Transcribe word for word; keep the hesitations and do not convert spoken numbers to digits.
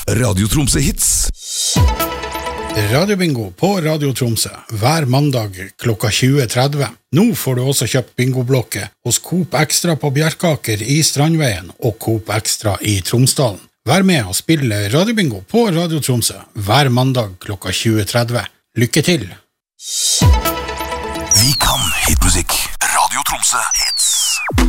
Radio Tromsø Hits. Radiobingo på Radio Tromsø hver mandag klokka tjue tretti. Nå får du også kjøpt bingoblokke hos Coop Extra på Bjerkaker i Strandveien og Coop Extra i Tromsdalen. Vær med og spille Radiobingo på Radio Tromsø hver mandag klokka tjue tretti. Lykke til! Vi kan hitmusikk. Radio Tromsø Hits.